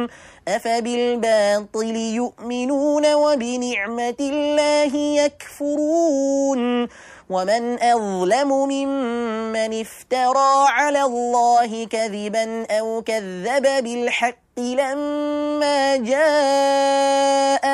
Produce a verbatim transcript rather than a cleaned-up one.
أفبالباطل يؤمنون وبنعمة الله يكفرون ومن أظلم ممن افترى على الله كذبا أو كذب بالحق لما جاء